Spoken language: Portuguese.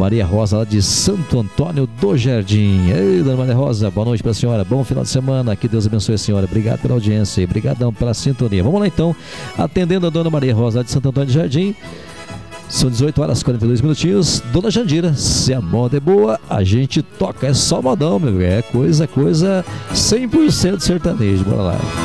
Maria Rosa, lá de Santo Antônio do Jardim. Ei, dona Maria Rosa, boa noite para a senhora, bom final de semana, que Deus abençoe a senhora, obrigado pela audiência, obrigadão pela sintonia. Vamos lá então, atendendo a dona Maria Rosa, lá de Santo Antônio do Jardim. São 18 horas e 42 minutinhos. Dona Jandira, se a moda é boa, a gente toca, é só modão, meu, é coisa 100% sertanejo, bora lá.